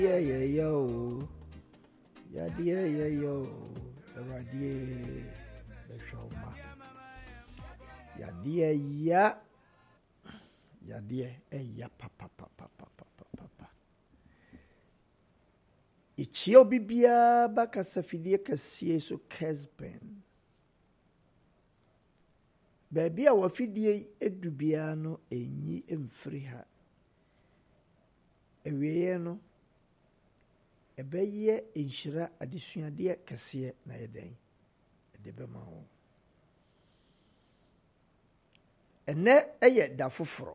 Yeah, yo. Yeah, yo. Radie. The show, ma. Yeah. Yeah, papa. Ichio bibia baka safidie kasie so Kesben. Baby a wafidie edubia no enyi emfiri ha. Ewiye no ebeye enhyira adesuade kase na yeden. Edebema ho. Ene eye da foforo.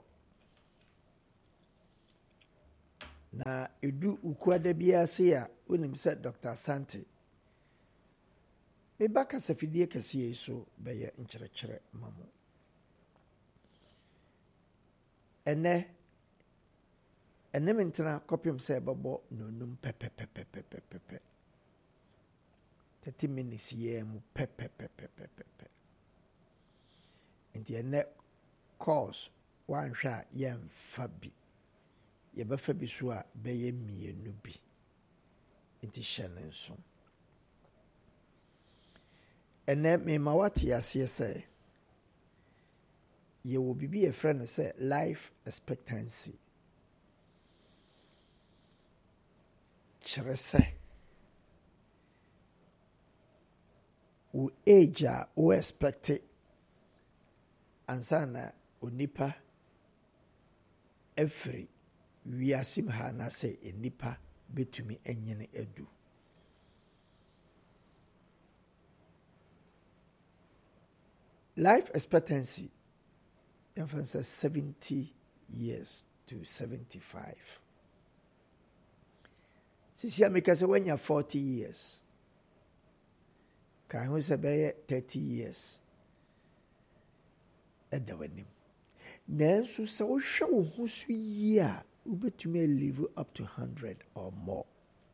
Na edu ukwada bia se ya wonim se Dr. Sante. Me baka safidie kase so beye nkyerɛkyerɛ mamo. Ene mentena kopim se babo nonum pepe. 30 minutes ye mu pepe. Enti ene course wan hwa yem fabi. Ye ba fabi so a beye mienu bi. Enti hyene nso. Ene me mawati ase se ye wo bibi e friend say life expectancy. Chrese wo age a wo expect ansana onipa every wiasim ha na say enipa betumi enyene edu. Life expectancy emphasis 70 years to 75. Sisi amikase when you're 40 years. Kan ho se be 30 years. Edawanim. Nanso se wo hwe wo ho so yi a ubetumi live up to 100 or more.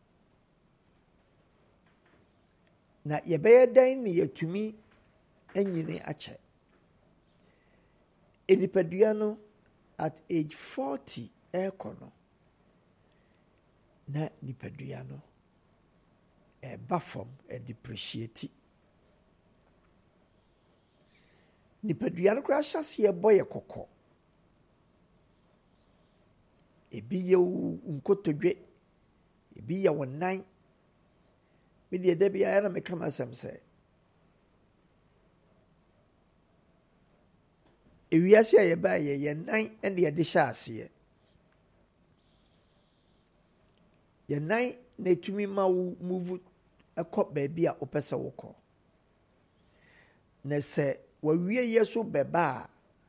Na yebeye dan ni yetumi enyine ache. Enipadua no at age 40 ekono. Na nipadua no bafom depreciate. Nipadua no kra hyase boye kokko. Ebi ye nkotodwe, ebi ye wonan. Me de bia ya na me kama asem se. Ewiase a ye ba ye nan ene ye de hyase. Ye nan na etumi ma wo move ekọ baabi a opese wokọ. Na se wawie yeso beba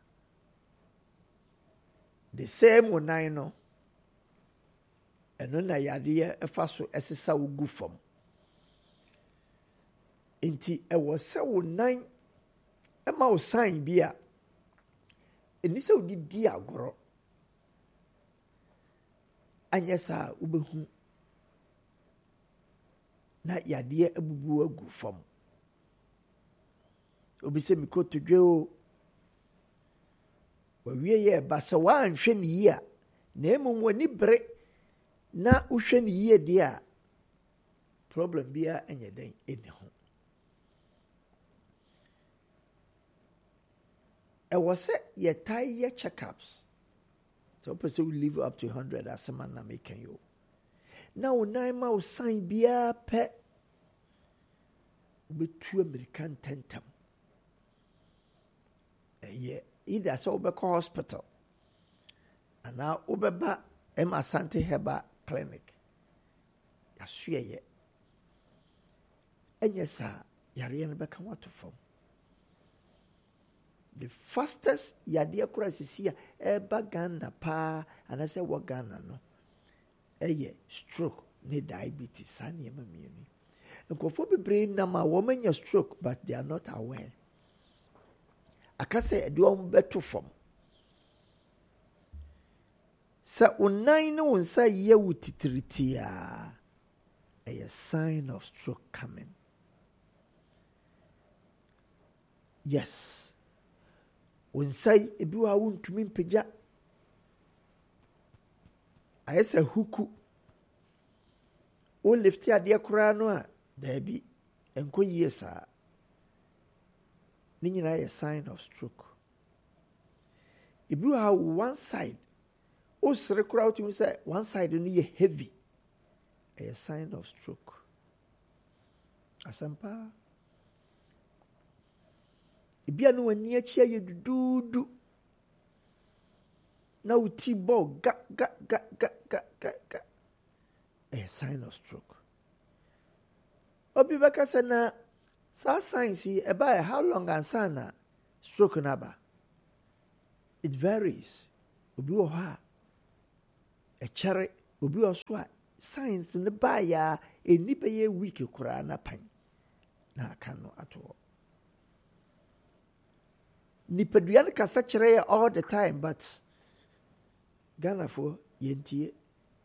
the same nan no eno na yade efa so esesa wo gu fam. Enti ewo se wo nan ema wo sign bi a eni se wo di agoro anyesa ubehu na yade abubu agu fam. Obi se mikotodwe o wawie ye ba se wa anhwe ne yi a na emom wani bre na uhwe ne yi de a problem bia enye den eni ho. E was ye tie ye checkups. So person will live up to 100 as a man na making you. Now naima o sign bia pe be 2 American tentam. Either so be hospital. And now ubeba Emma Sante Heba Clinic. Ya suye ye. Enye sa yare no beka wato fam. The fastest yade akura sisia eba Ghana pa anase wo Ghana no. Eye stroke ne diabetes sane ma mieni. Nkofo bebre na ma wo manya stroke but they are not aware. Akase eduom beto fam. Sa unan no unsa ye wutitiritia. A sign of stroke coming. Yes. Unsai ebi wa wuntumi mpagya. Ayese huku. o lift adeɛ koraa no a daabi ɛnkɔ yie saa ne nyinaa yɛ sign of stroke. Ebi wɔ ha one side o sere koraa wotumi sɛ one side no yɛ heavy ɛyɛ sign of stroke. Asɛmpa ebi a no w'ani akyi ayɛ duduudu na wo ti bɔ ga ɛyɛ sign of stroke. Obi bɛka sɛ na saa signs yi ɛbaa how long ansa na stroke na ba? It varies. Obi wɔ hɔ a ɛkyɛre, obi wɔ so a signs ne baa ya ɛni bɛyɛ week koraa na pan na aka no ato hɔ. Nipadua no kasa kyerɛ yɛ all the time, but Ghanafoɔ yɛntie.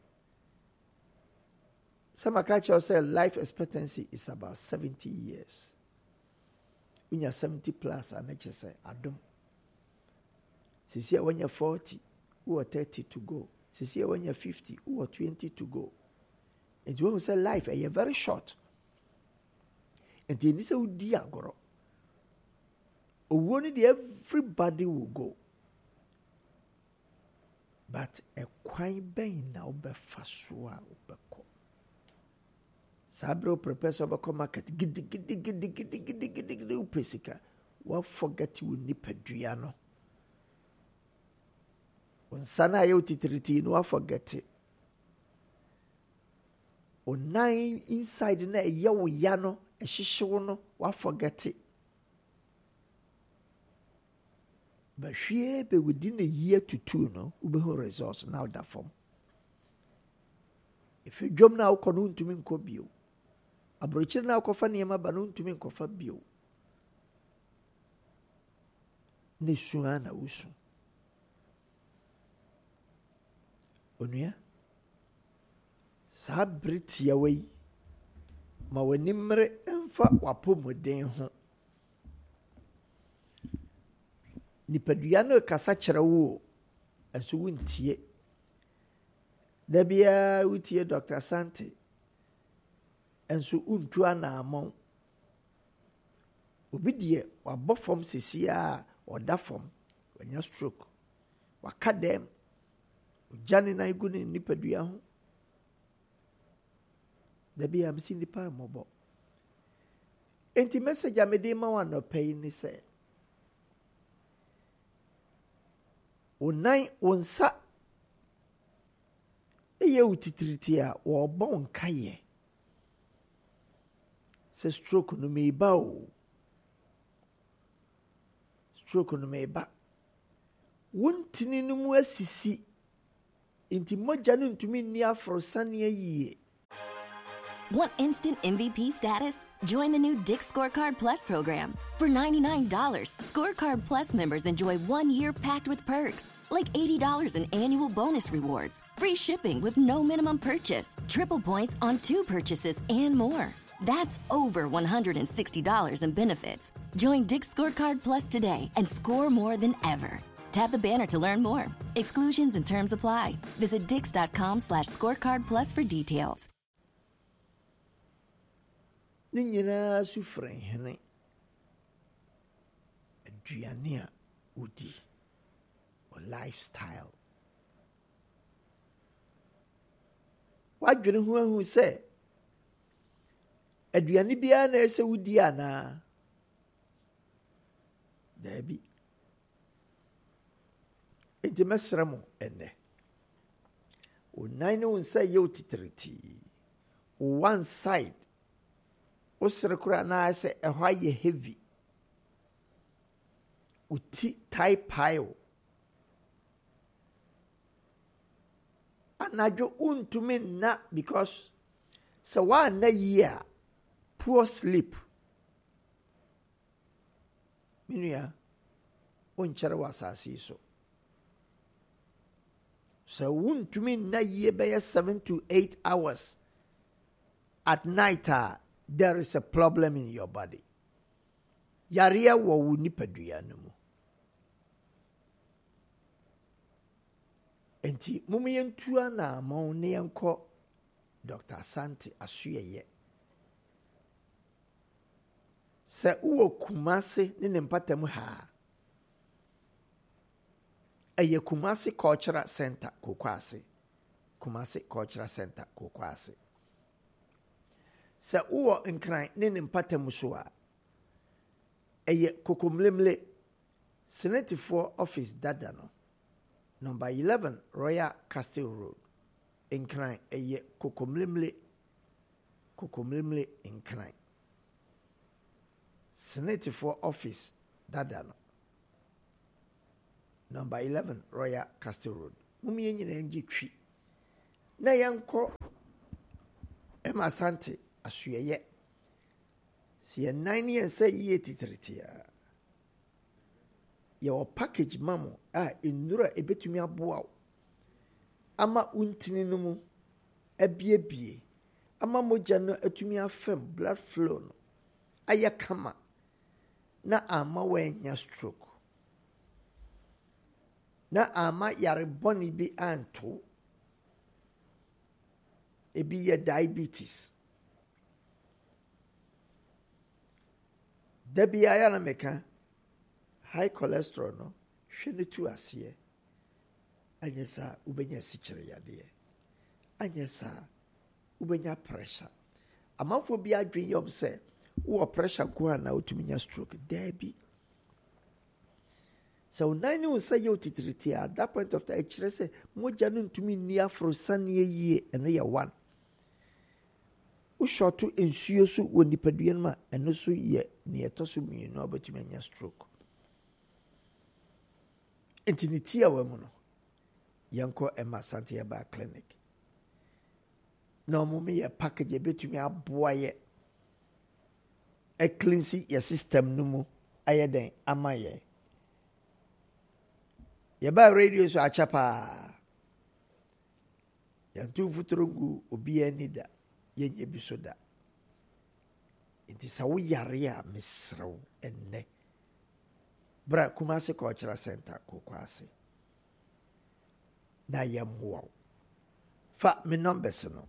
Some culture say life expectancy is about 70 years. When you're 70 plus, I nature say, Adam. Sisi when you're 40, who are 30 to go. Sisi when you're 50, who are 20 to go. And when we say life, you're very short. And then this is dear goro. Everybody will go. But a quite bang now be fasua ubeko. Sabro prepare so beko market gidi upesika. What forget you nipadriano. When sana yo titriti no forget it. O nine inside na yawo yano a shisho no wa forget it. But she be within a year to two, no, ube ho results now that form. If you jump now, konun to min ko bio. Abrochir now kofa niyama banun to min kofa bio. Ne suana usu. Onuya? Sa Brit yaway. Ma wenimre enfa wapo moden ho. Nipadua no kasa kyerɛ wo ɛso wontie. Da bia wotie Dr. Sante ɛnso untu anaamon. Obi deɛ wabɔ fam sisi a ɔda fam wanya stroke. Waka dem ojane na igu ne nipadua ho. Da bia msi nipa mmɔbɔ. Enti message a mede ma wa no pay ni sɛ Unai unsa eye utitriti a wɔbɔ nkaye sɛ stroke no meba o stroke no meba wontini no mu asisi nti mogya no ntumi nni aforo sane yie. Want instant MVP status? Join the new Dick's Scorecard Plus program. For $99, Scorecard Plus members enjoy 1 year packed with perks, like $80 in annual bonus rewards, free shipping with no minimum purchase, triple points on 2 purchases, and more. That's over $160 in benefits. Join Dick's Scorecard Plus today and score more than ever. Tap the banner to learn more. Exclusions and terms apply. Visit dix.com/scorecard plus for details. Ne nyinaa su frɛ hene aduane a wodi or lifestyle. Wadwene ho ahu sɛ aduane biara na ɛsɛ wodi anaa daabi. Enti mɛsrɛ mo ɛnnɛ onan ne wo nsa yɛ wo titiriti one side osere kura na say ɛhɔ ayɛ heavy. Uti tie pile. Anadwo untumi na because so one na year poor sleep. Minua onkyere wasasi so. So untumi na year by 7 to 8 hours at night. There is a problem in your body. Yaria wo wu nipadua no mu. Enti mumu yentua na amon ne yenko Dr. Asante Asuyeye. Se uwo Kumasi ne mpatam ha. Eye Kumasi Cultural Center Kokwase. Kumasi Cultural Center Kokwase. Se uwo Nkran ne mpatam so a. Eye Kokomlemle Senate for Office Dadano. Number 11 Royal Castle Road. Nkran eye Kokomlemle Nkran. Senate for Office Dadano. Number 11 Royal Castle Road. Mumye nyina ngi twi. Na yanko Emma Asante Asuyeye. Si 9 years say ye titiritia. Your package mamo indura ebetumi aboa. Ama untini no mu ebiebie. Ama moja no atumi afem blood flow no. Aya kama na ama wenya stroke. Na ama yare boni bi anto. Ebi ye diabetes. Debi ayana meka high cholesterol no hwene tu asiye. Anyesa ubenya sikire yade. Anyesa ubenya pressure. Amanfo bi adwen yom se wo pressure ko na otuminya stroke debi. So nine will say you titriti at that point of the actually say mojanun to me near for sunny ye and year one. U short to ensure so when the peduanma and no so ye near tosumi no but you mania stroke. Intinitia womono. Yanko Emma Santiago Clinic. No mummy a package a bit to me a boy a cleansy your system numu ayeden amaye. Yaba radio so achapa. Yantu futurungu obi nida yenye bisoda. Inti sawo yare a misrew enne. Bra Kumasi Cultural Center Kokwase. Na yamwo. Fa me numbers no.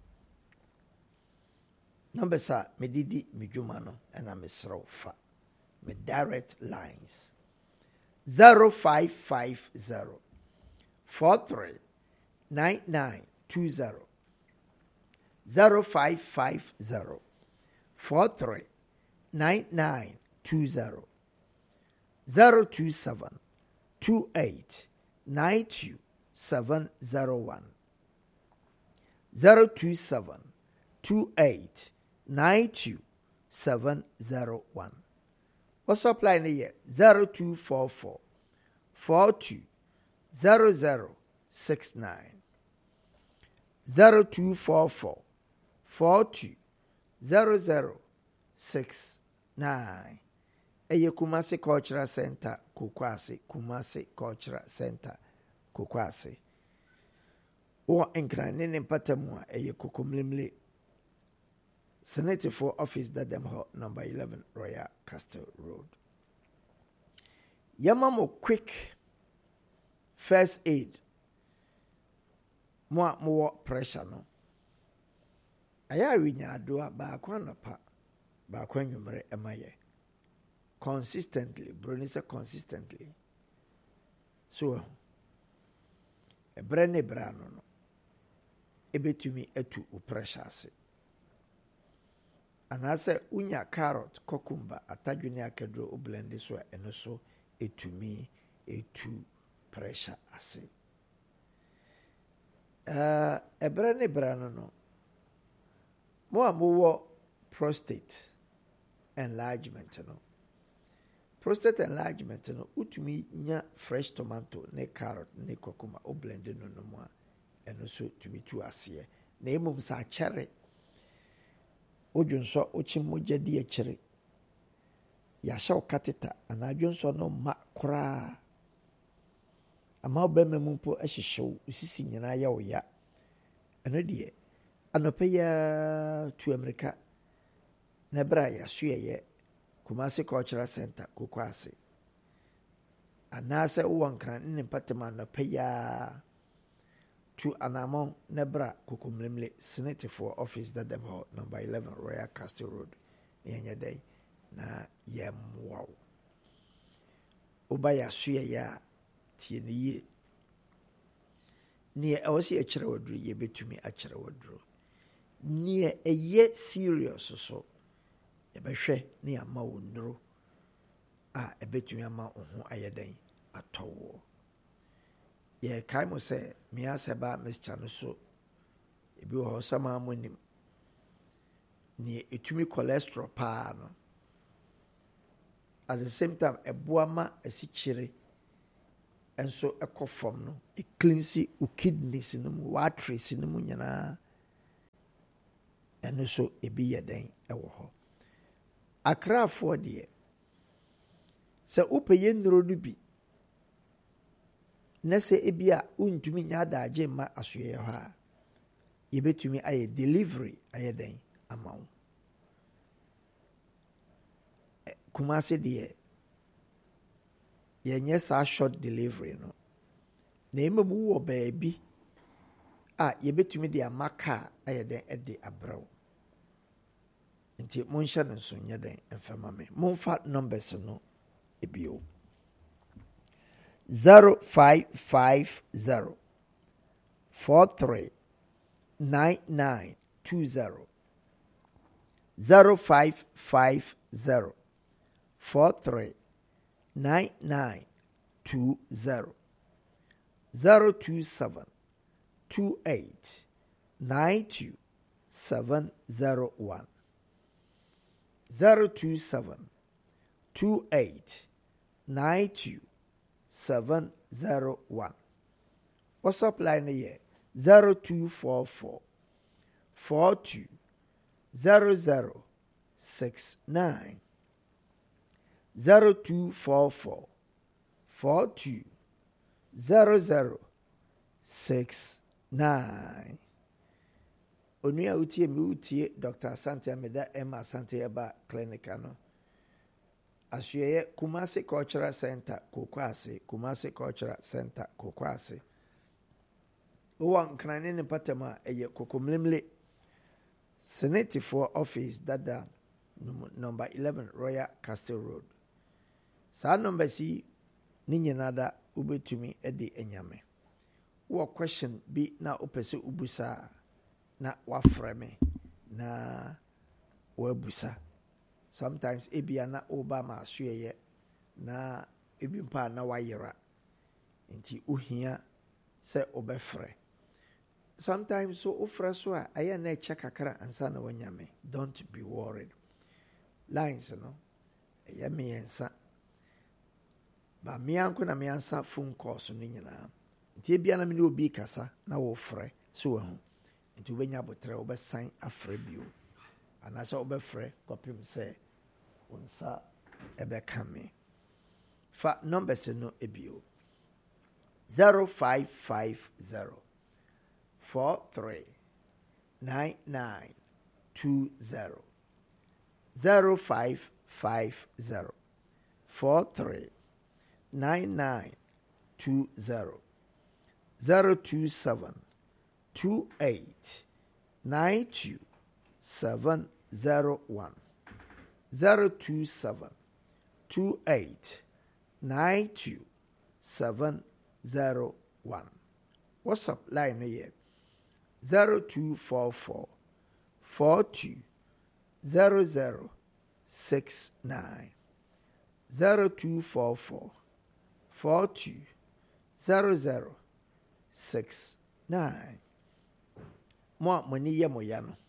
Numbers are me didi me juma no and I'm misrew fa. Me direct lines. 0550 43 9920 0550 43 9920 027 28 92 701 027 28 92 701. What's up line here? 0244 42 0069 0244 42 0069. Eye Kumasi Cultural Center Kokwase. Kumasi Cultural Center Kokwase. O Nkran ne mpatamwa eye Kokomlemle Senate for Office Dadam number 11 Royal Castle Road. Yamamo quick first aid. More pressure no. Aya winya adoa ba kwa pa ba kwa nwumre emaye. Consistently, bronisa consistently. So ebrane brano no. Ebetumi etu u pressure ase. Anase unya carrot, cucumber, atadwene akedro o blend so eno so etumi etu pressure ase. Ebrane brano no. Mo prostate enlargement no. Prostate enlargement no utumi nya fresh tomato ne carrot ne cucumber o blend no no mo eno so tumi tu ase. Na emom sa cherry Ojunso ochimoja di echire. Yasha okateta anadwonso no ma kora. Ama obeme mumpo ehihyew usisi nyina ya oya. Eno de anope ya tu America. Na bra ya suye Kumasi Cultural Center Kokwase. Anase uwankran ne patema anope ya to Anamon Nebra Kukumlimle Senate for Office that them number 11 Royal Castle Road near day na yem wow. Obaya suya ya tiye near I was a wadru ye betumi a wadru near a ye serious so yebehwe near ma wonro a ebetumi ama ho ayeden atowo ye kai mo se me aseba mixture no so ebi ho sama monim ni etumi cholesterol pa no at the same time eboama asikyire enso ekofom no e cleanse u kidneys no mu watres no mu nyana eno so ebi yeden ewo ho akrafo de se upeye nduro no bi nese ebia untumi nya daage ma asoye ha yebetumi aye delivery aye den amawo Kumasi de yenye sa short delivery no na ememu wo baabi a yebetumi de amaka aye den ede abraw nti monhya no so nya den emfama me monfa numbers no ebio 0550 43 9920 0550 43 9920 027 28 92 701 027 28 92 701. WhatsApp line here 0244 42 0069 0244 42 0069. Onuya utie mi utie Dr. Asante Ameda Emma Asante Eba Clinic ano. Asuyeye Kumasi Cultural Center Kokwase, Kumasi Cultural Center Kokwase. Uwan kanane patema eye kokomlemle Senate for Office dada number 11 Royal Castle Road. Sa number si ni nyenada ubetumi edi enyame. Uwa question bi na opese ubusa na wafreme na wabusa. Sometimes ebia na Obama asuyeye na ebimpa na wayera. Nti uhia se obefre. Sometimes so ufra so aya na check akara ansa na wanyame. Don't be worried. Lines no. Eya me ensa. Ba me anko na me ansa phone calls no nyina. Nti ebia na me ne obi kasa na wo frɛ so wa hu. Nti obenya botre obesan afrɛ bio. Anasa obefrɛ kopim sɛ unsa ebe kame. Fa numbers no ebio 0550 43 9920 0550 43 9920 027 28 92 701 027 28 92 701. WhatsApp line here 0244 42 0069 0244 42 0069. Mo mani ye mo ya no